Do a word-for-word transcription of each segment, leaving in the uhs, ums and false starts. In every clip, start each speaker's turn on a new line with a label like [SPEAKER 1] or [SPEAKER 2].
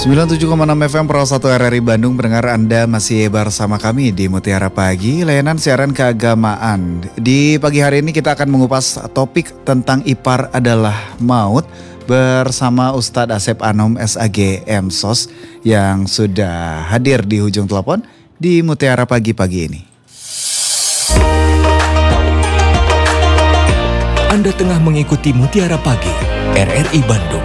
[SPEAKER 1] sembilan puluh tujuh koma enam F M Pro satu R R I Bandung, pendengar Anda masih bersama kami di Mutiara Pagi, layanan siaran keagamaan. Di pagi hari ini kita akan mengupas topik tentang ipar adalah maut bersama Ustadz Asep Anom S A G M Sos yang sudah hadir di ujung telepon di Mutiara Pagi pagi ini.
[SPEAKER 2] Anda tengah mengikuti Mutiara Pagi R R I Bandung.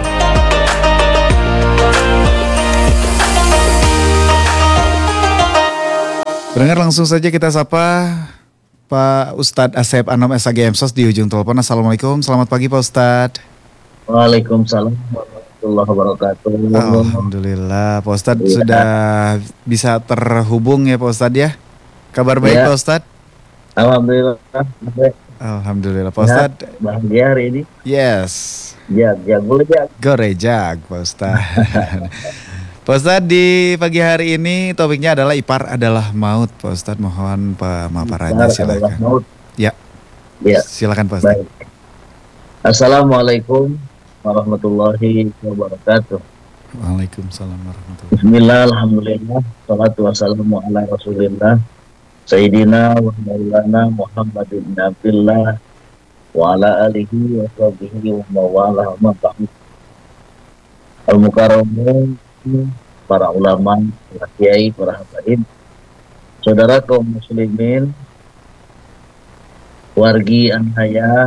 [SPEAKER 1] Pendengar, langsung saja kita sapa Pak Ustadz Asep Anom S A G M Sos di ujung telepon. Assalamualaikum, selamat pagi Pak Ustadz.
[SPEAKER 3] Waalaikumsalam warahmatullahi wabarakatuh.
[SPEAKER 1] Alhamdulillah, Pak Ustadz
[SPEAKER 3] ya.
[SPEAKER 1] Sudah bisa terhubung ya Pak Ustadz ya. Kabar baik ya. Pak Ustadz?
[SPEAKER 3] Alhamdulillah.
[SPEAKER 1] Alhamdulillah Pak Ustadz.
[SPEAKER 3] Bahagia hari ini.
[SPEAKER 1] Yes.
[SPEAKER 3] Ya, ya boleh ya.
[SPEAKER 1] Gorejak Pak Ustadz. Pak Ustadz, di pagi hari ini topiknya adalah ipar adalah maut. Pak Ustadz, mohon pemaparannya, silakan.
[SPEAKER 3] Maut.
[SPEAKER 1] Ya.
[SPEAKER 3] Ya.
[SPEAKER 1] Silakan Pak Ustadz.
[SPEAKER 3] Baik. Assalamualaikum warahmatullahi wabarakatuh.
[SPEAKER 1] Waalaikumsalam warahmatullahi wabarakatuh.
[SPEAKER 3] Bismillah, alhamdulillah, salatu wassalamu ala rasulillah, Sayyidina wa maulana Muhammad ibn Abdillah wa ala alihi wa sahbihi wa mawala wa ma'ba'id. Al-Mukarramun, para ulama, para kiai, para habaib, saudara kaum muslimin, wargi anhaya,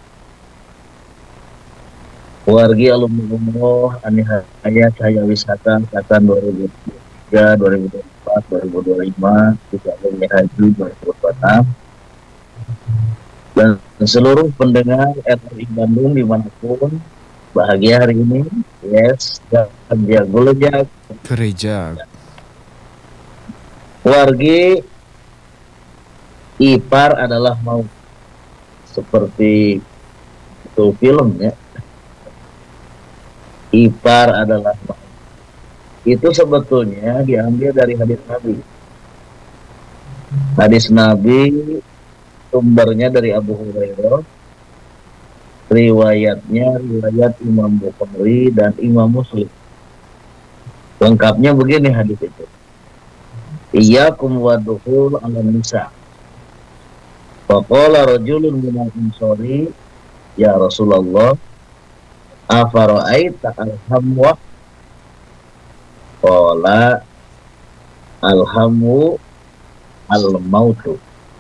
[SPEAKER 3] wargi alumni anihaya cahaya wisata angkatan dua ribu dua puluh tiga, dua ribu dua puluh empat, dua ribu dua puluh lima, juga alumni haji dua ribu dua puluh enam, dan seluruh pendengar R R I Bandung dimanapun bahagia hari ini. Yes, kerja golejak
[SPEAKER 1] gereja
[SPEAKER 3] wargi ipar adalah maut, seperti itu film ya. Ipar adalah maut itu sebetulnya diambil dari hadis Nabi. Hadis Nabi sumbernya dari Abu Hurairah, riwayatnya riwayat Imam Bukhari dan Imam Muslim. Lengkapnya begini hadis itu. Iyyakum wadukhul ala nisa. Faqala rajulun minal ansari, ya Rasulullah, afara'aita alhamwa? Qala alhamu al-mautu.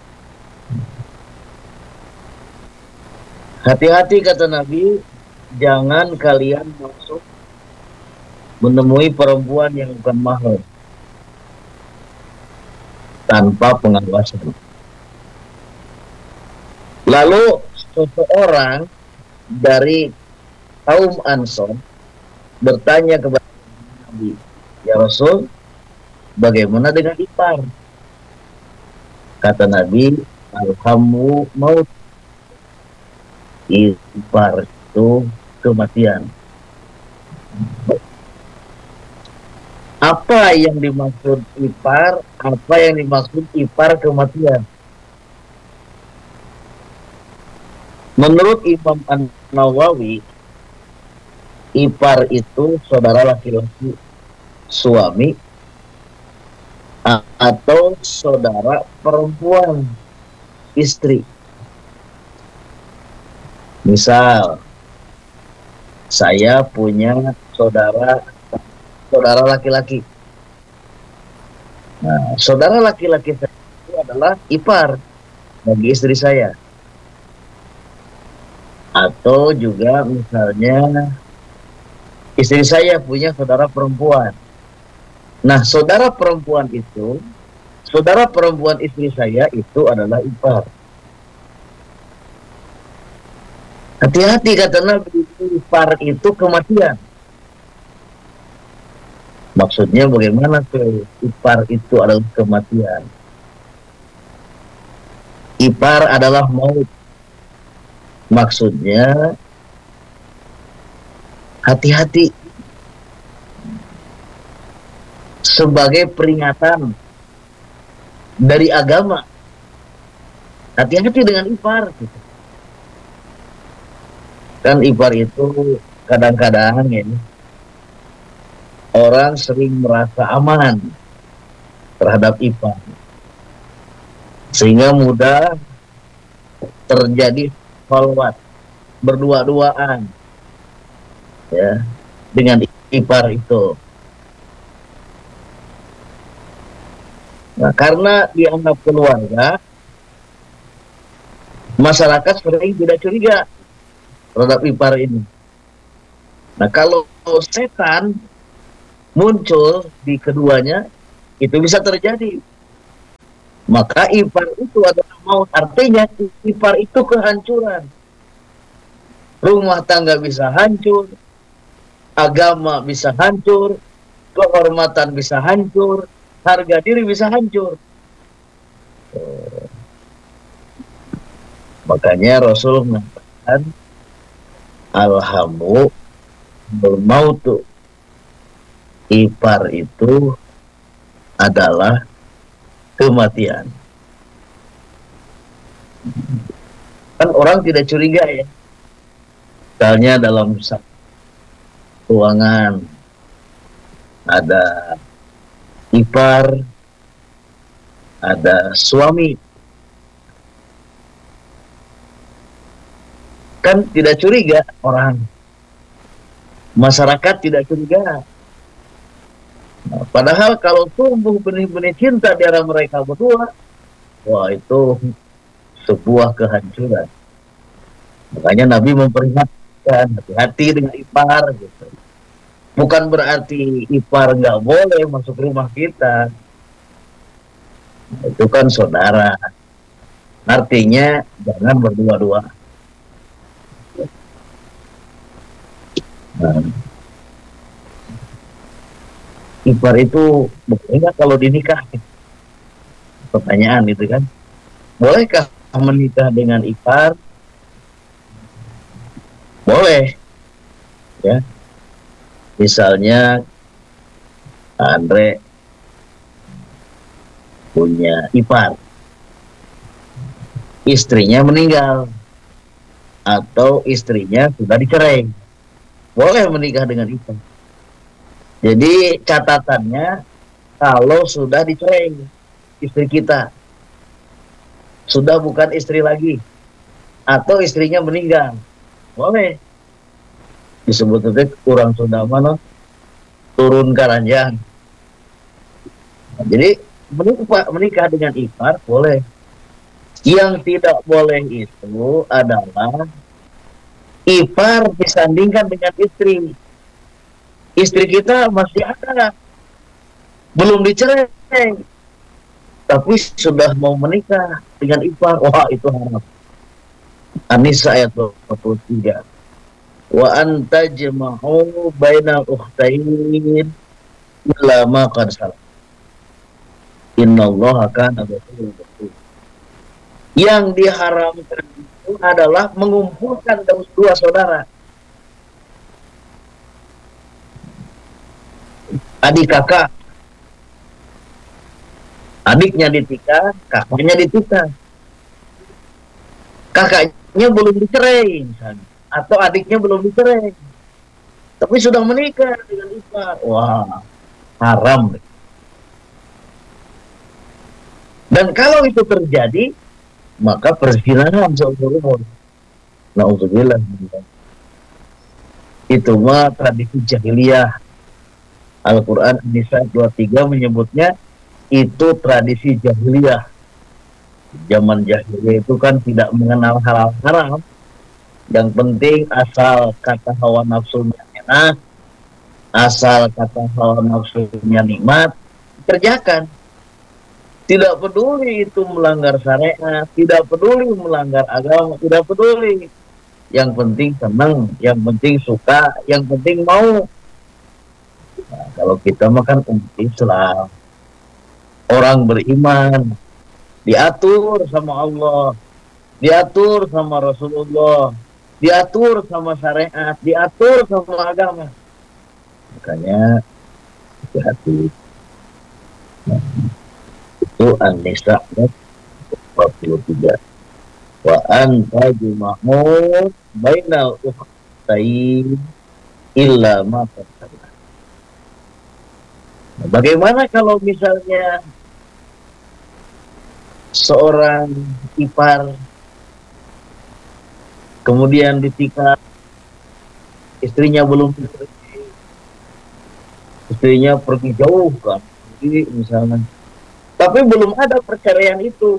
[SPEAKER 3] Hati-hati kata Nabi, jangan kalian masuk menemui perempuan yang bukan mahram tanpa pengawasan. Lalu seseorang dari kaum Ansor bertanya kepada Nabi, ya Rasul, bagaimana dengan ipar? Kata Nabi, alhamu maut. Ipar itu kematian. Apa yang dimaksud ipar? Apa yang dimaksud ipar kematian? Menurut Imam An-Nawawi, ipar itu saudara laki-laki suami atau saudara perempuan istri. Misal, saya punya saudara saudara laki-laki. Nah, saudara laki-laki saya itu adalah ipar bagi istri saya. Atau juga misalnya istri saya punya saudara perempuan. Nah, saudara perempuan itu, saudara perempuan istri saya itu adalah ipar. Hati-hati kata Nabi, ipar itu kematian. Maksudnya bagaimana tuh? Ipar itu adalah kematian. Ipar adalah maut. Maksudnya hati-hati. Sebagai peringatan dari agama. Hati-hati dengan ipar. Gitu. Kan ipar itu kadang-kadang ya, orang sering merasa aman terhadap ipar, sehingga mudah terjadi khalwat, berdua-duaan ya dengan ipar itu. Nah, karena dianggap keluarga, masyarakat sering tidak curiga terhadap ipar ini. Nah, kalau setan muncul di keduanya, itu bisa terjadi. Maka ipar itu adalah maut. Artinya ipar itu kehancuran. Rumah tangga bisa hancur, agama bisa hancur, kehormatan bisa hancur, harga diri bisa hancur. Makanya Rasul mengatakan alhamu bermautu, ipar itu adalah kematian. Kan orang tidak curiga ya, misalnya dalam keuangan ada ipar, ada suami, kan tidak curiga orang, masyarakat tidak curiga. Nah, padahal kalau tumbuh benih-benih cinta di antara mereka berdua, wah itu sebuah kehancuran. Makanya Nabi memperingatkan hati-hati dengan ipar gitu. Bukan berarti ipar nggak boleh masuk rumah kita. Itu kan saudara. Artinya jangan berdua-dua. Nah, ipar itu boleh nggak kalau dinikah? Pertanyaan itu kan. Bolehkah menikah dengan ipar? Boleh. Ya. Misalnya Andre punya ipar, istrinya meninggal atau istrinya sudah dicerai, boleh menikah dengan ipar. Jadi catatannya kalau sudah dicerai istri kita, sudah bukan istri lagi, atau istrinya meninggal, boleh. Disebut itu kurang sudah mana turun karanjang. Nah, jadi menikah, menikah dengan ipar boleh. Yang tidak boleh itu adalah ipar disandingkan dengan istri. Istri kita masih ada, belum dicerai, tapi sudah mau menikah dengan ipar. Wah, itu haram. An-Nisa ayat dua puluh tiga. Wa anta jama'u bainal ukhtain illa ma qad salam. Innallaha kana ghafurur rahim. Yang diharamkan itu adalah mengumpulkan dua saudara. Adik kakak. Adiknya ditikah, kakaknya ditikah. Kakaknya belum dicerai misalnya, atau adiknya belum dicerai, tapi sudah menikah dengan ipar. Wah, haram. Dan kalau itu terjadi, maka perzinahan seumur umur. Nauzubillah. Itu mah tradisi jahiliyah. Al-Quran An-Nisa dua puluh tiga menyebutnya itu tradisi jahiliyah. Zaman jahiliyah itu kan tidak mengenal halal haram. Yang penting asal kata hawa nafsunya enak, asal kata hawa nafsunya nikmat, kerjakan. Tidak peduli itu melanggar syariat, tidak peduli melanggar agama, tidak peduli. Yang penting senang, yang penting suka, yang penting mau. Nah, kalau kita makan umat Islam, orang beriman, diatur sama Allah, diatur sama Rasulullah, diatur sama syariat, diatur sama agama. Makanya hati-hati. Nah, itu An-Nisa empat puluh tiga. Wa anta juma'u bainal ukhtain illa ma qad. Nah, bagaimana kalau misalnya seorang ipar kemudian ditikah istrinya belum istrinya pergi jauh kan, jadi misalnya, tapi belum ada perceraian itu,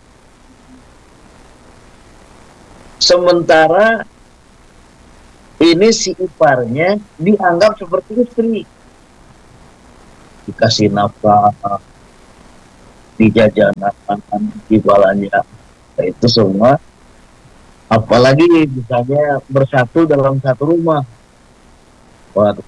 [SPEAKER 3] sementara ini si iparnya dianggap seperti istri, dikasih nafkah, dijajanan, imbalannya, nah, itu semua, apalagi misalnya bersatu dalam satu rumah. Waduh,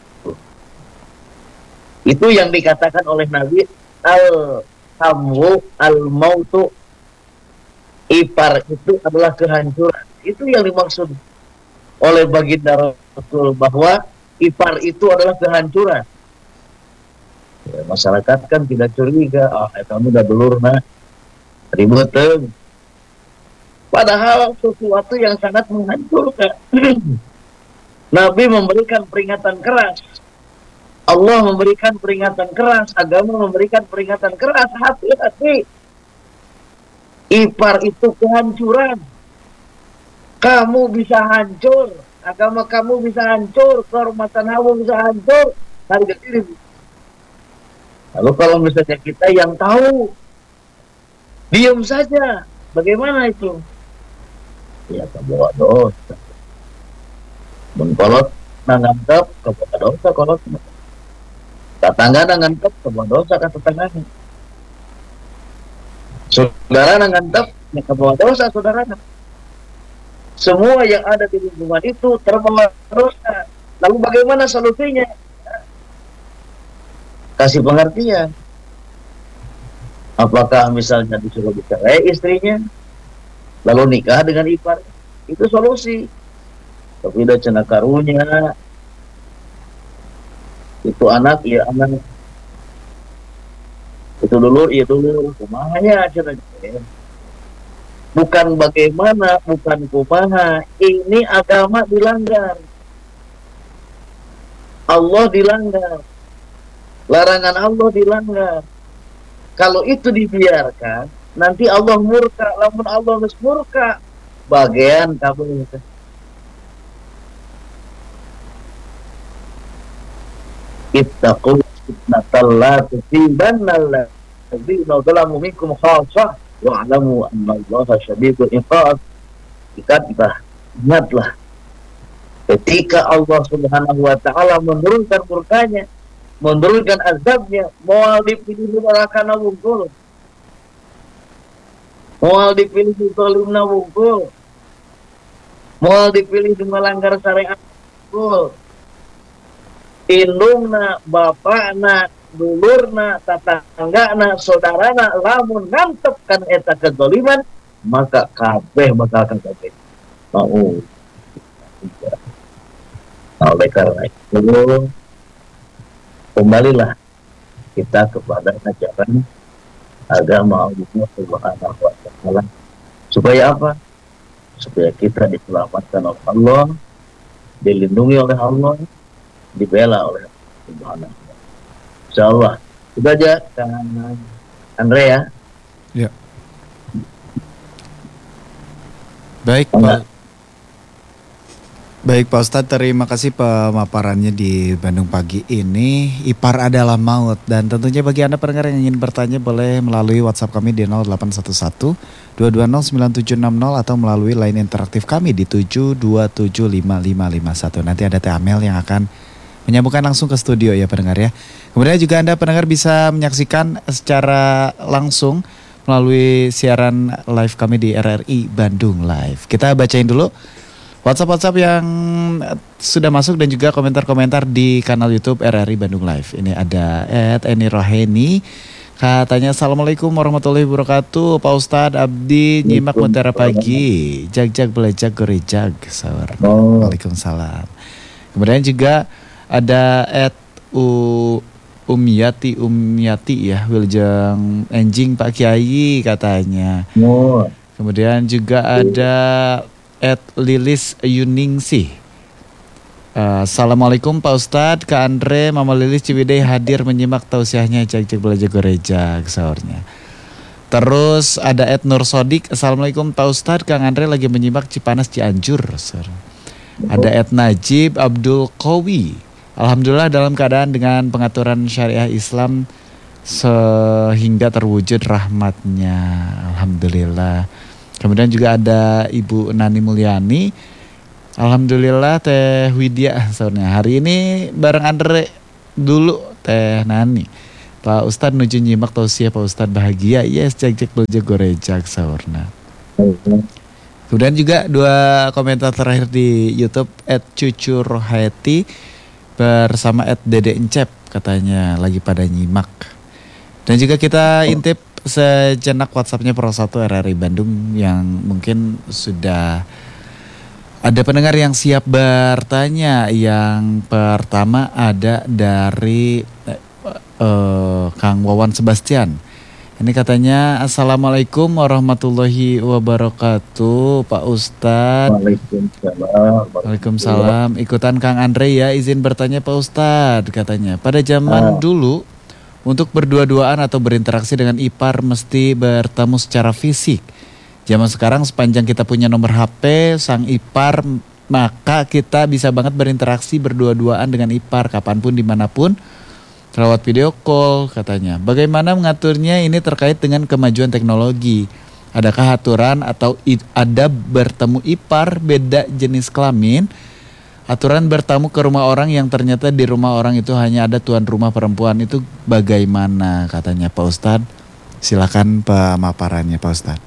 [SPEAKER 3] itu yang dikatakan oleh Nabi, al hamu al mautu, ipar itu adalah kehancuran. Itu yang dimaksud oleh baginda Rasul, bahwa ipar itu adalah kehancuran. Ya, masyarakat kan tidak curiga, ah kamu udah belur nah ribut. Padahal sesuatu yang sangat menghancurkan. Nabi memberikan peringatan keras, Allah memberikan peringatan keras, agama memberikan peringatan keras, hati-hati. Ipar itu kehancuran. Kamu bisa hancur, agama kamu bisa hancur, kehormatan kamu bisa hancur, harga diri. Lalu kalau misalnya kita yang tahu, diam saja, bagaimana itu? Ya kebawa dosa. Mengkolot nanggap kebawa dosa, kolot tetangga nanggap kebawa dosa ke tetangganya. Saudara nanggap kebawa dosa saudara. Semua yang ada di lingkungan itu terbawa dosa. Lalu bagaimana solusinya? Kasih pengertian. Apakah misalnya disuruh dicerai istrinya, lalu nikah dengan ipar, itu solusi. Tapi udah cina karunya, itu anak, iya anak, itu dulu, iya dulu, kumahanya cina. Bukan bagaimana, bukan kumaha, ini agama dilanggar, Allah dilanggar, larangan Allah dilanggar. Kalau itu dibiarkan, nanti Allah murka. Lamun Allah murka, bagian kamu itu. Ittaqul fitnatal la tusibanna alladziina zalamu minkum khassah wa'lamu anna Allaha syadidul iqab. Ingatlah, ingatlah, ketika Allah Subhanahu wa taala menurunkan murkanya, menurunkan azabnya, mau dipilih di neraka wungkul, mau dipilih di zalimna wungkul, mau dipilih di melanggar syariat wungkul, indungna, bapakna, dulurna, tatanggana, saudarana, lamun ngantep kan eta kezaliman, maka kabeh bakal kabeh mau. Nah, oleh karena itu, kembalilah kita kepada ajaran agama Allah Subhanahu wa taala. Supaya apa? Supaya kita diselamatkan oleh Allah, dilindungi oleh Allah, dibela oleh Allah Subhanahu wa taala. Insyaallah. Itu aja Kang Andrea.
[SPEAKER 1] Ya. Baik,
[SPEAKER 3] Enggak.
[SPEAKER 1] Pak. Baik Pak Ustadz, terima kasih pemaparannya di Bandung Pagi ini. Ipar adalah maut. Dan tentunya bagi Anda pendengar yang ingin bertanya boleh melalui WhatsApp kami di nol delapan satu satu dua dua nol sembilan tujuh enam nol atau melalui line interaktif kami di tujuh dua tujuh lima lima lima satu. Nanti ada Teh Amel yang akan menyambungkan langsung ke studio ya pendengar ya. Kemudian juga Anda pendengar bisa menyaksikan secara langsung melalui siaran live kami di R R I Bandung Live. Kita bacain dulu WhatsApp-WhatsApp yang sudah masuk dan juga komentar-komentar di kanal YouTube R R I Bandung Live. Ini ada Ed Eni Roheni, katanya Assalamualaikum warahmatullahi wabarakatuh. Pak Ustadz Abdi nyimak Mutiara Pagi, jag-jag belajag gerejag sahur.
[SPEAKER 3] Oh.
[SPEAKER 1] Waalaikumsalam. Kemudian juga ada Ed U Umyati Umyati ya, Wiljeng Enjing Pak Kiai katanya.
[SPEAKER 3] Oh.
[SPEAKER 1] Kemudian juga ada Ed Lilis Yuningsih. Uh, Assalamualaikum Pak Ustadz, Kak Andre, Mama Lilis Ciwidey hadir menyimak tausiahnya cek-cek belajar goreja sahurnya. Terus ada Ed Nur Sodik, Assalamualaikum Pak Ustadz, Kang Andre lagi menyimak Cipanas Cianjur. Sir. Ada Ed Najib Abdul Qawi, Alhamdulillah dalam keadaan dengan pengaturan syariah Islam sehingga terwujud rahmatnya. Alhamdulillah. Kemudian juga ada Ibu Nani Mulyani, Alhamdulillah Teh Widya sahurnya. Hari ini bareng Andre dulu Teh Nani. Pak Ustadz nuju nyimak tausiah Pak Ustadz bahagia. Yes, cek-cek belja gorejak sahurna. Kemudian juga dua komentar terakhir di YouTube at Cucur Hayati bersama at Dede Encep katanya lagi pada nyimak. Dan juga kita intip sejenak WhatsAppnya Pro satu R R I Bandung yang mungkin sudah ada pendengar yang siap bertanya. Yang pertama ada dari eh, eh, Kang Wawan Sebastian. Ini katanya Assalamualaikum warahmatullahi wabarakatuh Pak Ustadz.
[SPEAKER 3] Waalaikumsalam.
[SPEAKER 1] Waalaikumsalam. Ikutan Kang Andre ya, izin bertanya Pak Ustadz katanya. Pada zaman
[SPEAKER 3] Ah.
[SPEAKER 1] dulu untuk berdua-duaan atau berinteraksi dengan ipar mesti bertemu secara fisik. Zaman sekarang sepanjang kita punya nomor H P sang ipar, maka kita bisa banget berinteraksi berdua-duaan dengan ipar kapanpun dimanapun lewat video call katanya. Bagaimana mengaturnya ini terkait dengan kemajuan teknologi? Adakah aturan atau i- ada bertemu ipar beda jenis kelamin? Aturan bertamu ke rumah orang yang ternyata di rumah orang itu hanya ada tuan rumah perempuan itu bagaimana katanya Pak Ustadz? Silakan pemaparannya Pak Ustadz.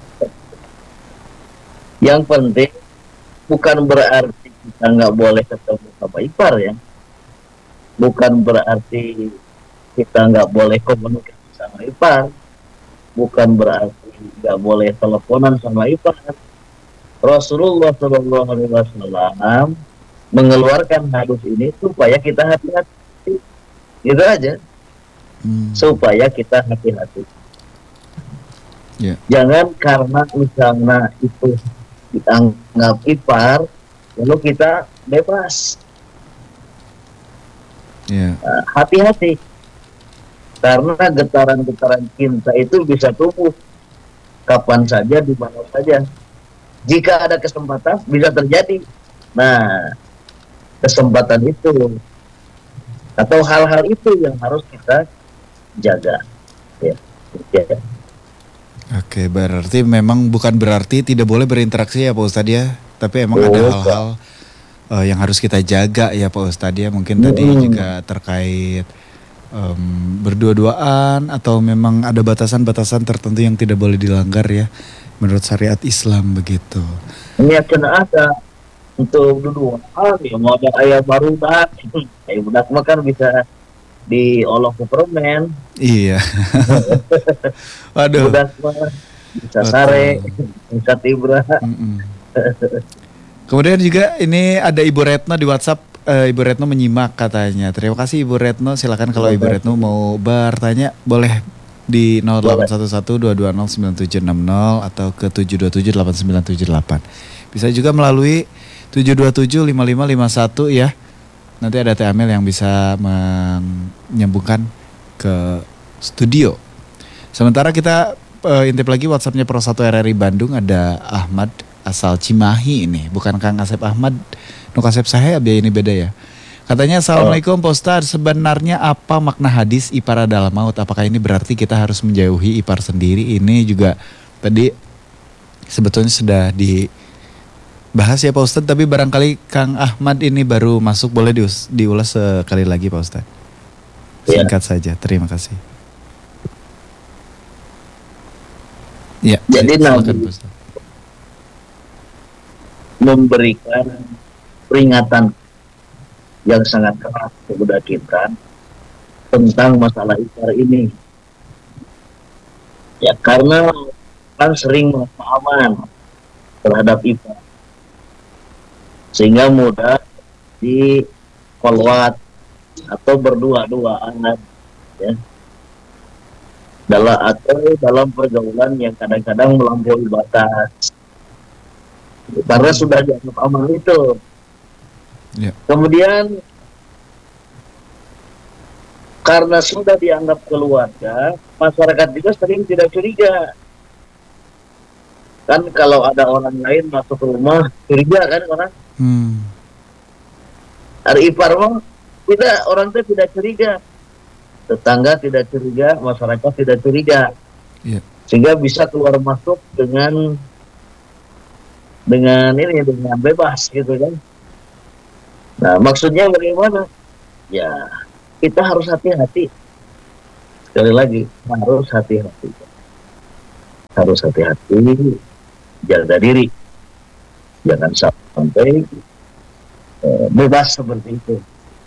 [SPEAKER 3] Yang penting bukan berarti kita nggak boleh ketemu sama ipar ya. Bukan berarti kita nggak boleh komunikasi sama ipar. Bukan berarti nggak boleh teleponan sama ipar. Rasulullah Shallallahu Alaihi Wasallam mengeluarkan hadis ini supaya kita hati-hati. Itu aja.
[SPEAKER 1] Hmm.
[SPEAKER 3] Supaya kita hati-hati.
[SPEAKER 1] Ya.
[SPEAKER 3] Jangan karena misalnya itu dianggap ipar, lalu kita bebas.
[SPEAKER 1] Ya.
[SPEAKER 3] Nah, hati-hati. Karena getaran-getaran cinta itu bisa tumbuh kapan saja, di mana saja. Jika ada kesempatan, bisa terjadi. Nah, kesempatan itu atau hal-hal itu yang harus kita jaga. Ya, ya.
[SPEAKER 1] Oke, berarti memang bukan berarti tidak boleh berinteraksi ya Pak Ustadz ya. Tapi emang
[SPEAKER 3] Oh,
[SPEAKER 1] ada
[SPEAKER 3] Pak.
[SPEAKER 1] hal-hal uh, yang harus kita jaga ya Pak Ustadz ya. Mungkin tadi
[SPEAKER 3] Hmm.
[SPEAKER 1] juga terkait um, berdua-duaan atau memang ada batasan-batasan tertentu yang tidak boleh dilanggar ya. Menurut syariat Islam begitu.
[SPEAKER 3] Ini akan ada untuk dua hal ya, mau ada ayam baru dah. Ayam budak mah kan bisa diolah ke permen.
[SPEAKER 1] Iya. Waduh.
[SPEAKER 3] Budak mah bisa
[SPEAKER 1] Betul.
[SPEAKER 3] sare, bisa tibra.
[SPEAKER 1] Mm-mm. Kemudian juga ini ada Ibu Retno di WhatsApp. Eh, Ibu Retno menyimak katanya. Terima kasih Ibu Retno. Silakan kalau Ibu Retno mau bertanya boleh di nol delapan satu satu dua dua nol sembilan tujuh enam nol atau ke tujuh dua tujuh delapan sembilan tujuh delapan. Bisa juga melalui tujuh dua tujuh lima lima lima satu ya. Nanti ada Teh Amel yang bisa menyambungkan ke studio. Sementara kita uh, intip lagi WhatsAppnya Pro satu R R I Bandung. Ada Ahmad asal Cimahi ini. Bukan Kang Asep Ahmad. Nuk Asep Sahe biaya ini beda ya. Katanya Assalamualaikum Pak Ustadz. Sebenarnya apa makna hadis ipar adalah maut? Apakah ini berarti kita harus menjauhi ipar sendiri? Ini juga tadi sebetulnya sudah dibahas ya Pak Ustadz. Tapi barangkali Kang Ahmad ini baru masuk. Boleh dius- diulas sekali lagi Pak Ustadz.
[SPEAKER 3] Ya.
[SPEAKER 1] Singkat saja. Terima kasih. Ya,
[SPEAKER 3] Jadi
[SPEAKER 1] silakan,
[SPEAKER 3] Nabi
[SPEAKER 1] Pak Ustadz.
[SPEAKER 3] memberikan peringatan yang sangat keras kepada kita tentang masalah ipar ini. Ya karena kan sering merasa aman terhadap ipar, sehingga mudah di kolwat atau berdua-duaan ya. Dalam atau dalam pergaulan yang kadang-kadang melampaui batas. Karena sudah dianggap aman itu.
[SPEAKER 1] Ya.
[SPEAKER 3] Kemudian karena sudah dianggap keluarga, masyarakat juga sering tidak curiga. Kan kalau ada orang lain masuk ke rumah, curiga kan orang.
[SPEAKER 1] Hmm.
[SPEAKER 3] Ada ipar mah tidak, orang itu tidak curiga. Tetangga tidak curiga, masyarakat tidak curiga.
[SPEAKER 1] Ya.
[SPEAKER 3] Sehingga bisa keluar masuk dengan dengan ini dengan bebas gitu kan. Nah, maksudnya bagaimana? Ya, kita harus hati-hati. Sekali lagi, harus hati-hati. Harus hati-hati, jaga diri. Jangan sampai eh, bebas seperti itu.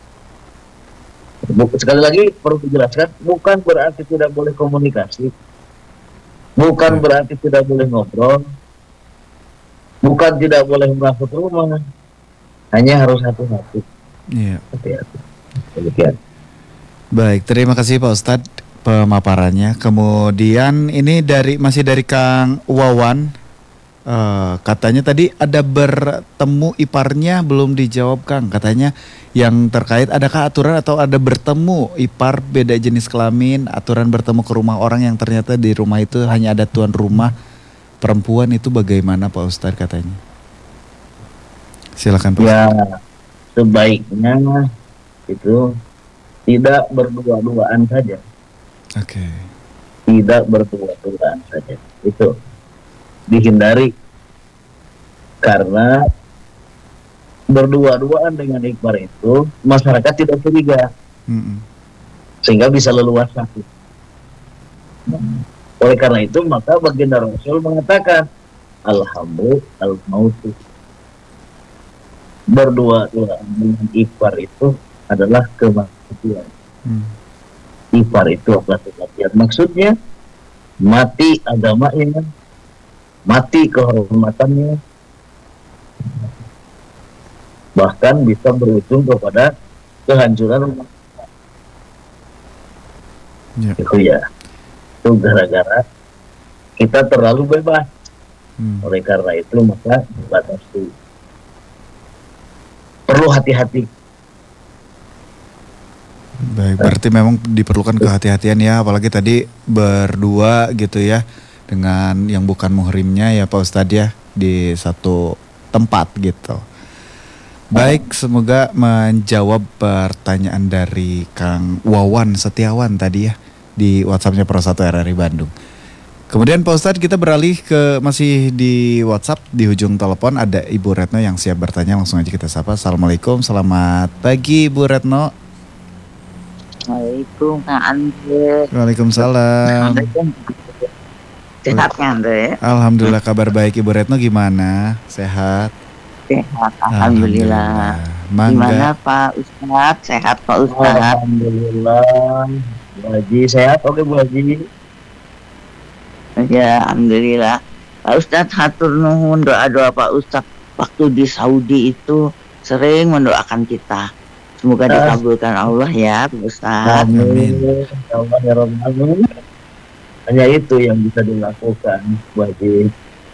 [SPEAKER 3] Sekali lagi perlu dijelaskan, bukan berarti tidak boleh komunikasi, bukan
[SPEAKER 1] Ya.
[SPEAKER 3] berarti tidak boleh ngobrol, bukan tidak boleh masuk rumah, hanya harus hati-hati.
[SPEAKER 1] Iya.
[SPEAKER 3] Hati-hati. Demikian.
[SPEAKER 1] Baik, terima kasih Pak Ustadz pemaparannya. Kemudian ini dari masih dari Kang Wawan. Eh, katanya tadi ada bertemu iparnya belum dijawab Kang. Katanya yang terkait adakah aturan atau ada bertemu ipar beda jenis kelamin, aturan bertemu ke rumah orang yang ternyata di rumah itu hanya ada tuan rumah perempuan, itu bagaimana Pak Ustadz katanya? Silakan Pak.
[SPEAKER 3] Ya, sebaiknya itu tidak berdua-duaan saja.
[SPEAKER 1] Oke.
[SPEAKER 3] Tidak berdua-duaan saja. Itu dihindari, karena berdua-duaan dengan ipar itu masyarakat tidak curiga,
[SPEAKER 1] Mm-mm.
[SPEAKER 3] sehingga bisa leluasa. Nah, oleh karena itu maka baginda Rasul mengatakan alhamdulillah al-mautu, berdua-duaan dengan ipar itu adalah kematian.
[SPEAKER 1] Mm.
[SPEAKER 3] Ipar itu adalah kematian, maksudnya mati agamanya, mati kehormatannya, bahkan bisa berujung kepada kehancuran rumah.
[SPEAKER 1] Ya.
[SPEAKER 3] Itu ya, itu gara-gara kita terlalu bebas.
[SPEAKER 1] Mm.
[SPEAKER 3] Oleh karena itu maka dibatasi. Perlu hati-hati.
[SPEAKER 1] Baik, berarti memang diperlukan kehati-hatian ya, apalagi tadi berdua gitu ya dengan yang bukan muhrimnya ya Pak Ustadz ya di satu tempat gitu. Baik, semoga menjawab pertanyaan dari Kang Wawan Setiawan tadi ya di WhatsAppnya Pro satu R R I Bandung. Kemudian Pak Ustadz kita beralih ke masih di WhatsApp, di ujung telepon ada Ibu Retno yang siap bertanya, langsung aja kita sapa. Assalamualaikum, selamat pagi Ibu Retno.
[SPEAKER 4] Assalamualaikum Kak Andre.
[SPEAKER 1] Waalaikumsalam.
[SPEAKER 4] Sehat Kak Andre?
[SPEAKER 1] Alhamdulillah, kabar baik. Ibu Retno gimana? Sehat?
[SPEAKER 4] Sehat, Alhamdulillah.
[SPEAKER 1] Mangga.
[SPEAKER 4] Gimana Pak Ustadz? Sehat Pak Ustadz?
[SPEAKER 3] Alhamdulillah. Bu Haji sehat? Oke Bu Haji.
[SPEAKER 4] Ya, Alhamdulillah. Pak Ustadz hatur nuhun, doa-doa Pak Ustadz waktu di Saudi itu sering mendoakan kita. Semoga dikabulkan Allah ya Pak Ustadz.
[SPEAKER 3] Amin. Ya Allah ya Rabbal Alamin. Hanya itu yang bisa dilakukan Bu Haji.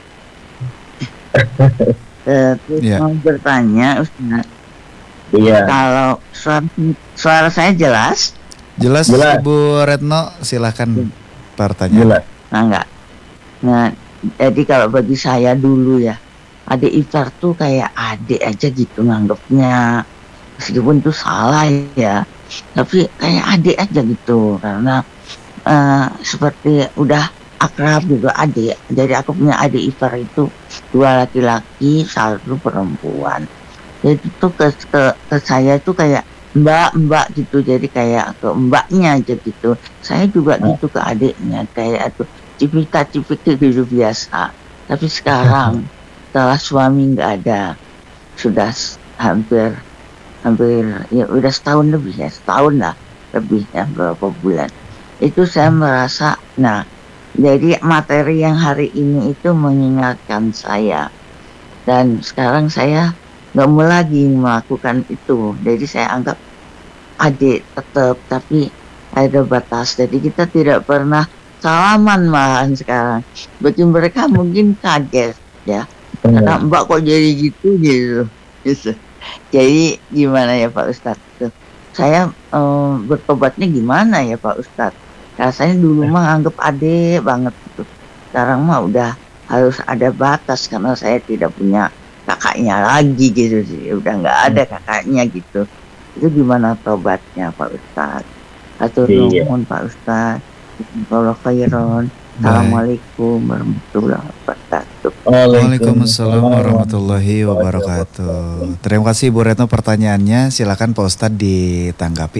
[SPEAKER 4] Eh, Terus
[SPEAKER 1] Ya.
[SPEAKER 4] mau bertanya Ustadz,
[SPEAKER 3] Iya.
[SPEAKER 4] kalau suara, suara saya jelas?
[SPEAKER 1] Jelas,
[SPEAKER 3] Jelas.
[SPEAKER 1] Ibu Retno, silahkan pertanyaan.
[SPEAKER 3] Jelas.
[SPEAKER 4] Nah enggak. Nah, jadi kalau bagi saya dulu ya, adik ipar tuh kayak adik aja gitu nganggapnya. Meskipun itu salah ya, tapi kayak adik aja gitu. Karena eh, seperti udah akrab gitu adik. Jadi aku punya adik ipar itu dua laki-laki, satu perempuan. Jadi itu ke, ke, ke saya itu kayak mbak-mbak gitu. Jadi kayak ke mbaknya aja gitu. Saya juga gitu ke adiknya. Kayak tuh cipika-cipik gitu biasa. Tapi sekarang setelah suami nggak ada, sudah s- hampir hampir ya udah setahun lebih ya, setahun lah lebih ya, berapa bulan. Itu saya merasa, nah jadi materi yang hari ini itu mengingatkan saya. Dan sekarang saya nggak mau lagi melakukan itu. Jadi saya anggap adik tetap, tapi ada batas. Jadi kita tidak pernah salaman malahan sekarang. Bagi mereka mungkin kaget ya. Karena mbak kok jadi gitu gitu. Gitu. Jadi gimana ya Pak Ustadz tuh? Saya eh, bertobatnya gimana ya Pak Ustadz? Rasanya dulu mah anggap ade banget gitu. Sekarang mah udah harus ada batas karena saya tidak punya kakaknya lagi gitu sih. Udah nggak ada kakaknya gitu. Itu gimana tobatnya Pak Ustadz? Atur
[SPEAKER 3] Iya.
[SPEAKER 4] nuhun Pak Ustadz. Jazakallahu khairan. Assalamualaikum warahmatullahi wabarakatuh.
[SPEAKER 1] Waalaikumsalam warahmatullahi wabarakatuh. Terima kasih Bu Retno pertanyaannya. Silakan Pak Ustadz ditanggapi.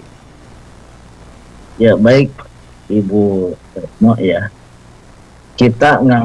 [SPEAKER 3] Ya baik Ibu Retno ya. Kita nggak